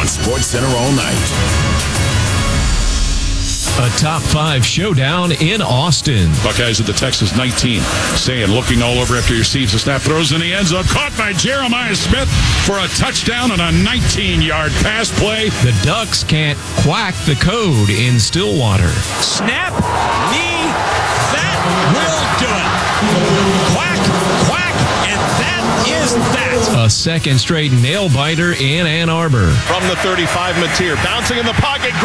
on SportsCenter all night. A top 5 showdown in Austin. Buckeyes at the Texas 19. Saying looking all over after he receives the snap, throws in the end zone, caught by Jeremiah Smith for a touchdown on a 19-yard pass play. The Ducks can't quack the code in Stillwater. Snap, knee, that will do it. Quack, quack, and that is that. A second straight nail-biter in Ann Arbor. From the 35, Mateer bouncing in the pocket.